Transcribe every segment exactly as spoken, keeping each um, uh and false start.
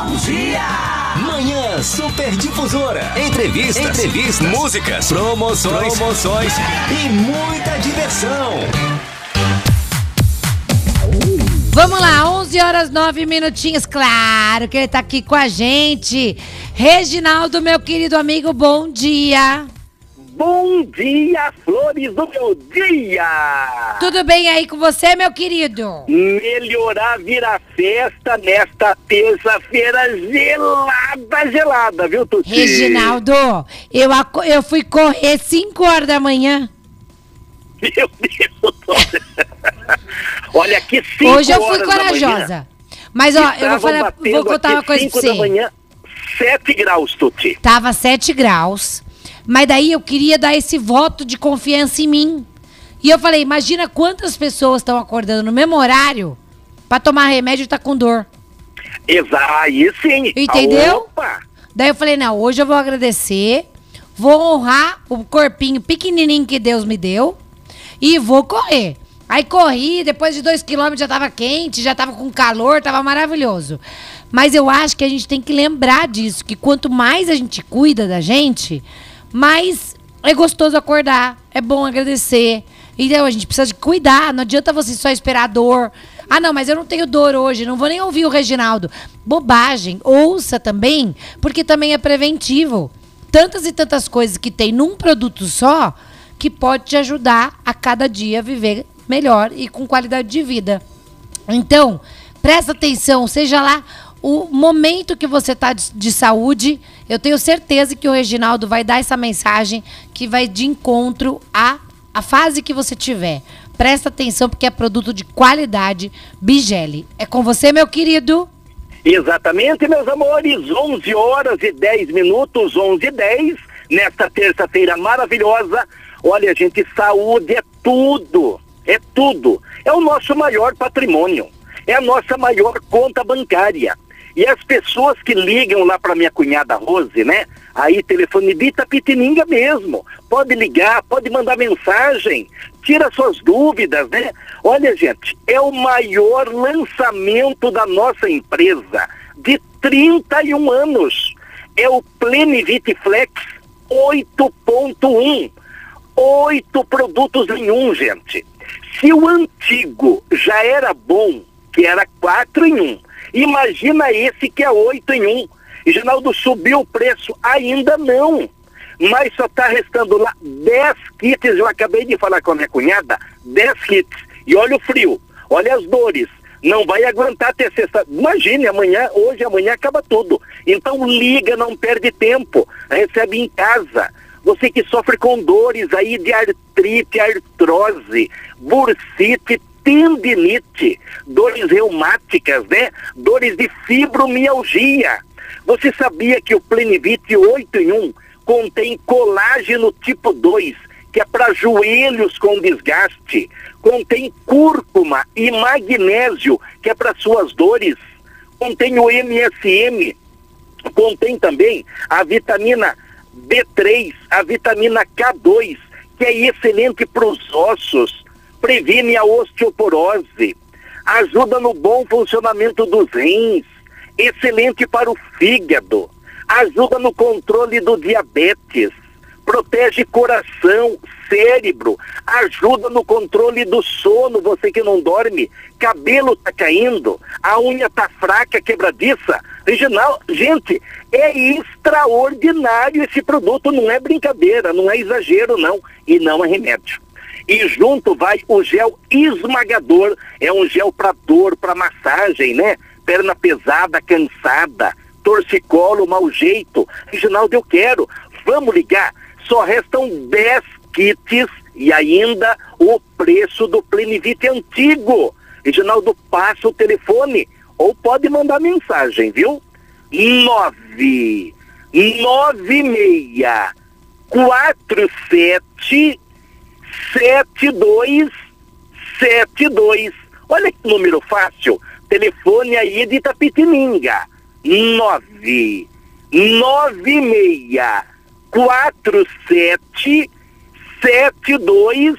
Bom dia! Manhã Super Difusora. Entrevistas, Entrevistas, músicas, promoções, promoções e muita diversão. Vamos lá, onze horas, nove minutinhos. Claro que ele tá aqui com a gente. Reginaldo, meu querido amigo, bom dia. Bom dia, flores do meu dia! Tudo bem aí com você, meu querido? Melhorar vira festa nesta terça-feira gelada, gelada, viu, Tuti? Reginaldo, eu, aco- eu fui correr cinco horas da manhã. Meu Deus! Olha que cinco Hoje eu fui horas da corajosa. manhã, Mas ó, eu vou, estavam falar, batendo vou contar aqui uma coisa pra cinco você. da manhã, sete graus, Tuti. Tava sete graus. Mas daí eu queria dar esse voto de confiança em mim. E eu falei, imagina quantas pessoas estão acordando no mesmo horário pra tomar remédio e tá com dor. Exato, aí sim. Entendeu? Opa! Daí eu falei, não, hoje eu vou agradecer, vou honrar o corpinho pequenininho que Deus me deu e vou correr. Aí corri, depois de dois quilômetros já tava quente, já tava com calor, tava maravilhoso. Mas eu acho que a gente tem que lembrar disso, que quanto mais a gente cuida da gente, mais é gostoso acordar, é bom agradecer. Então a gente precisa de cuidar, não adianta você só esperar a dor. Ah não, mas eu não tenho dor hoje, não vou nem ouvir o Reginaldo. Bobagem, ouça também, porque também é preventivo. Tantas e tantas coisas que tem num produto só, que pode te ajudar a cada dia viver melhor e com qualidade de vida. Então, presta atenção, seja lá o momento que você está de, de saúde, eu tenho certeza que o Reginaldo vai dar essa mensagem que vai de encontro à, à fase que você tiver. Presta atenção porque é produto de qualidade. Bigele. É com você, meu querido? Exatamente, meus amores, onze horas e dez minutos, onze e dez, nesta terça-feira maravilhosa. Olha, gente, saúde é tudo, é tudo. É o nosso maior patrimônio, é a nossa maior conta bancária. E as pessoas que ligam lá para minha cunhada Rose, né? Aí, telefone de Itapetininga mesmo. Pode ligar, pode mandar mensagem, tira suas dúvidas, né? Olha, gente, é o maior lançamento da nossa empresa de trinta e um anos. É o Plenivit Flex oito ponto um. Oito produtos em um, gente. Se o antigo já era bom, que era quatro em um, imagina esse que é oito em um. Reginaldo, subiu o preço? Ainda não. Mas só está restando lá dez kits. Eu acabei de falar com a minha cunhada, dez kits. E olha o frio, olha as dores. Não vai aguentar até sexta. Imagine, amanhã, hoje, amanhã acaba tudo. Então liga, não perde tempo. Recebe em casa. Você que sofre com dores aí de artrite, artrose, bursite, tendinite, dores reumáticas, né? Dores de fibromialgia. Você sabia que o Plenivit oito em um contém colágeno tipo dois, que é para joelhos com desgaste, contém cúrcuma e magnésio, que é para suas dores, contém o M S M, contém também a vitamina B três, a vitamina K dois, que é excelente para os ossos, previne a osteoporose, ajuda no bom funcionamento dos rins, excelente para o fígado, ajuda no controle do diabetes, protege coração, cérebro, ajuda no controle do sono, você que não dorme, cabelo tá caindo, a unha tá fraca, quebradiça. Reginaldo, gente, é extraordinário esse produto, não é brincadeira, não é exagero não, e não é remédio. E junto vai o gel esmagador, é um gel para dor, para massagem, né? Perna pesada, cansada, torcicolo, mau jeito. Reginaldo, eu quero, vamos ligar, só restam dez kits e ainda o preço do Plenivit antigo. Reginaldo, passa o telefone ou pode mandar mensagem, viu? nove nove seis quatro sete sete dois sete dois. Olha que número fácil. Telefone aí de Itapetininga. nove nove seis quatro sete sete dois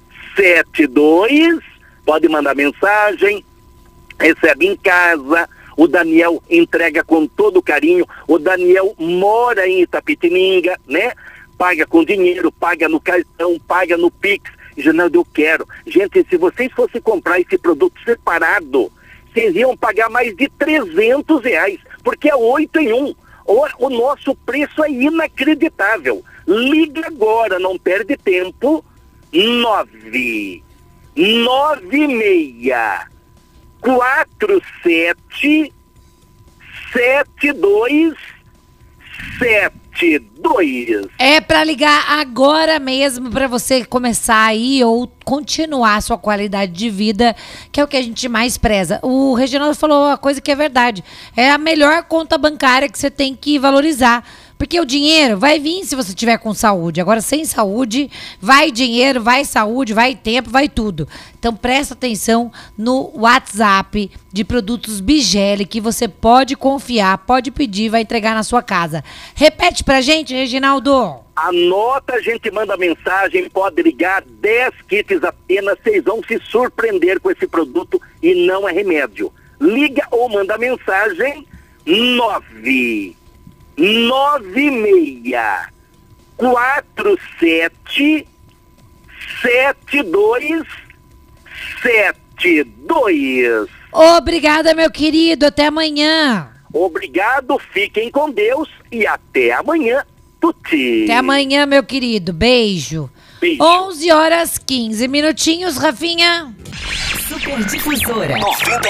sete dois. Pode mandar mensagem, recebe em casa. O Daniel entrega com todo carinho. O Daniel mora em Itapetininga, né? Paga com dinheiro, paga no cartão, paga no Pix. Ginaldo, eu quero. Gente, se vocês fossem comprar esse produto separado, vocês iam pagar mais de trezentos reais, porque é oito em um. O, o nosso preço é inacreditável. Liga agora, não perde tempo. Nove nove seis quatro sete sete dois sete dois. É pra ligar agora mesmo pra você começar aí ou continuar a sua qualidade de vida, que é o que a gente mais preza. O Reginaldo falou uma coisa que é verdade. É a melhor conta bancária que você tem que valorizar. Porque o dinheiro vai vir se você tiver com saúde. Agora, sem saúde, vai dinheiro, vai saúde, vai tempo, vai tudo. Então, presta atenção no WhatsApp de produtos Bigele, que você pode confiar, pode pedir, vai entregar na sua casa. Repete pra gente, Reginaldo. Anota, a gente manda mensagem, pode ligar, dez kits apenas, vocês vão se surpreender com esse produto e não é remédio. Liga ou manda mensagem, nove nove seis quatro sete sete dois sete dois. Obrigada, meu querido. Até amanhã. Obrigado, fiquem com Deus e até amanhã, Tuti. Até amanhã, meu querido. Beijo. Beijo. onze horas, quinze minutinhos, Rafinha. Super Difusora noventa